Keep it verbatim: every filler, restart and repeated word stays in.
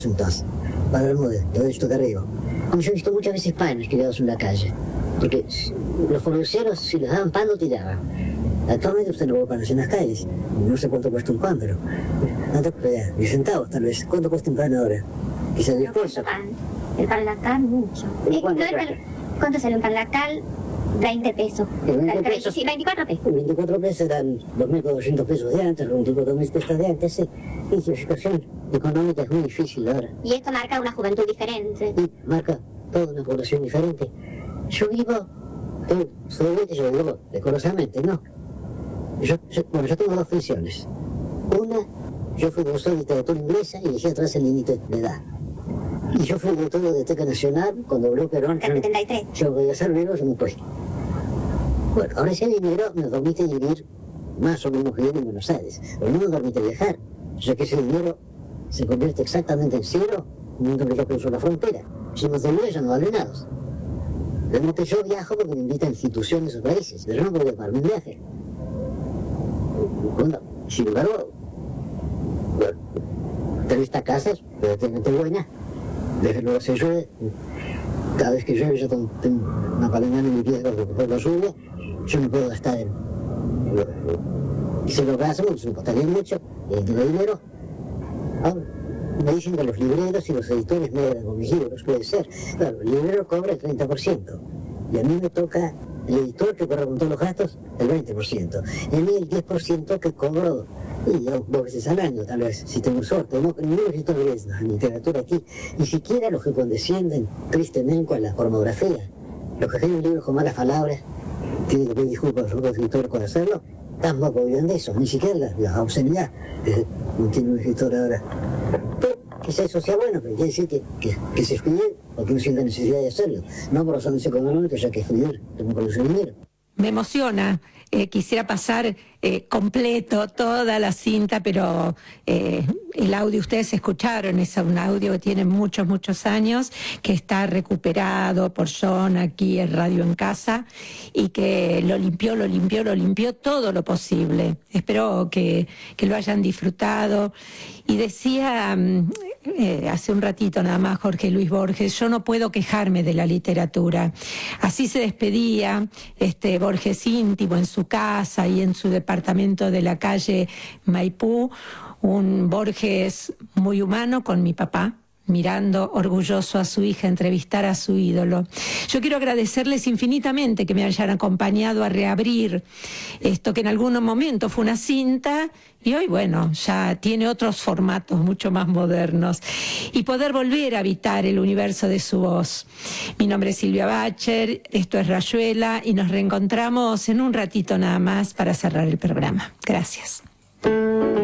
Entonces, hablamos de todo esto de arriba. Como yo he visto muchas veces panes tirados en la calle, porque los foresteros, si les daban pan, no tiraban. Actualmente usted no ve panes en las calles, no sé cuánto cuesta un pan, pero antes pedía diez centavos tal vez. ¿Cuánto cuesta un pan ahora? Quizás diez pesos. El pan lactal, mucho. ¿Cuánto, ¿Cuánto sale un pan lactal? veinte pesos. veinte pesos. Sí, veinticuatro pesos. veinticuatro pesos eran dos mil cuatrocientos pesos de antes, los veinticuatro mil pesos de antes. Sí. Y la situación económica es muy difícil ahora. Y esto marca una juventud diferente. Y marca toda una población diferente. Yo vivo, eh, solamente yo vivo decorosamente, ¿no? Yo, yo, bueno, yo tengo dos funciones. Una, yo fui profesor de literatura inglesa y dejé atrás el límite de edad. Y yo fui director de la Biblioteca Nacional cuando habló Perón. En el setenta y tres. Yo voy a hacer menos en un puesto. Bueno, ahora ese dinero me permite vivir más o menos bien en Buenos Aires, pero no me permite viajar. O sea que ese dinero se convierte exactamente en cero en un momento que yo cruzo la frontera. Si no tengo ya no vale nada. De modo que yo viajo porque me invitan instituciones o países, pero no porque pagarme un viaje. Bueno, sin embargo, bueno, tengo esta casa, es relativamente buena. Desde luego se llueve, cada vez que llueve yo tengo una palangana en mi pie por la lluvia, yo no puedo gastar en... Y se lo gasto, porque se me costaría mucho, y tengo dinero. Ahora, me dicen que los libreros y los editores me dan con mis libros, puede ser. Claro, el librero cobra el treinta por ciento, y a mí me toca el editor que corre con todos los gastos el veinte por ciento, y a mí el diez por ciento que cobro y yo, dos veces al año, tal vez, si tengo suerte. No, ningún escritor es la literatura aquí, ni siquiera los que condescienden tristemente con la pornografía, los que escriben libros con malas palabras, tienen que pedir disculpas a los otros escritores por hacerlo, tampoco viven de eso, ni siquiera la, la obscenidad eh, no tiene un escritor ahora. Pero quizá eso sea bueno, pero quiere decir que, que, que se escribe porque no siente necesidad de hacerlo, no por razones económicas, ya que escribir, tengo que producir dinero. Me emociona, eh, quisiera pasar eh, completo toda la cinta, pero eh, el audio, ustedes escucharon, es un audio que tiene muchos, muchos años, que está recuperado por John aquí en Radio en Casa, y que lo limpió, lo limpió, lo limpió todo lo posible. Espero que, que lo hayan disfrutado. Y decía eh, hace un ratito nada más Jorge Luis Borges, yo no puedo quejarme de la literatura. Así se despedía este Borges íntimo en su casa y en su departamento de la calle Maipú, un Borges muy humano con mi papá, mirando orgulloso a su hija entrevistar a su ídolo. Yo quiero agradecerles infinitamente que me hayan acompañado a reabrir esto que en algún momento fue una cinta y hoy, bueno, ya tiene otros formatos mucho más modernos, y poder volver a habitar el universo de su voz. Mi nombre es Silvia Bacher, esto es Rayuela, y nos reencontramos en un ratito nada más para cerrar el programa. Gracias.